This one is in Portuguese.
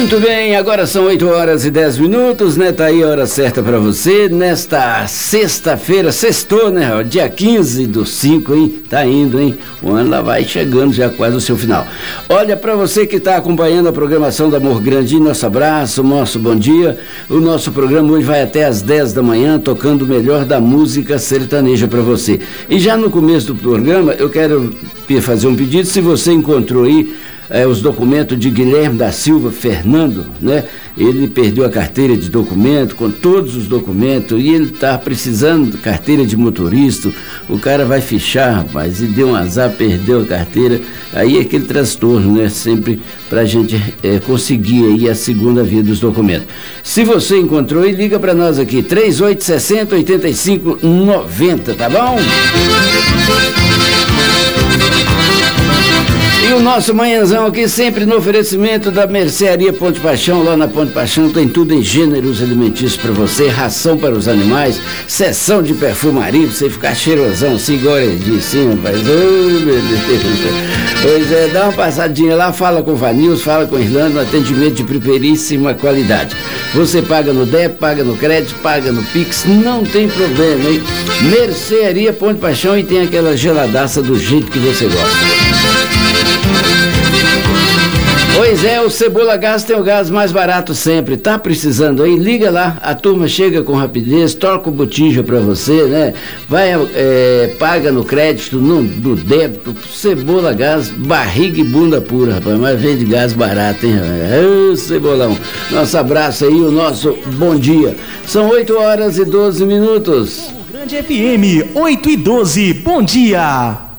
Muito bem, agora são 8 horas e 10 minutos, né? Tá aí a hora certa para você, nesta sexta-feira, sextou, né? Dia 15/5, hein? Tá indo, hein? O ano lá vai chegando, já quase o seu final. Olha, para você que está acompanhando a programação da Amor Grande, nosso abraço, nosso bom dia. O nosso programa hoje vai até às 10 da manhã, tocando o melhor da música sertaneja para você. E já no começo do programa, eu quero fazer um pedido, se você encontrou aí os documentos de Guilherme da Silva Fernando, né? Ele perdeu a carteira de documento, com todos os documentos, e ele está precisando de carteira de motorista. O cara vai fichar, rapaz, e deu um azar, perdeu a carteira. Aí é aquele transtorno, né? Sempre para a gente conseguir aí a segunda via dos documentos. Se você encontrou, liga para nós aqui, 3860-8590, tá bom? E o nosso manhãzão aqui sempre no oferecimento da Mercearia Ponte Paixão. Lá na Ponte Paixão tem tudo em gêneros alimentícios para você, ração para os animais, seção de perfumaria, pra você ficar cheirosão assim, igual ele disse, assim, rapaz. Oh, meu Deus. Pois é, dá uma passadinha lá, fala com o Vanils, fala com o Irlando, atendimento de primeiríssima qualidade. Você paga no DEP, paga no crédito, paga no Pix, não tem problema, hein? Mercearia Ponte Paixão, e tem aquela geladaça do jeito que você gosta. Pois é, o Cebola Gás tem o gás mais barato sempre. Tá precisando aí? Liga lá, a turma chega com rapidez, troca o botija pra você, né? Vai, paga no crédito, no débito. Cebola Gás, barriga e bunda pura, rapaz. Mas vende gás barato, hein, rapaz? Ô, Cebolão. Nosso abraço aí, o nosso bom dia. São 8 horas e 12 minutos. Grande FM, 8 e 12, bom dia.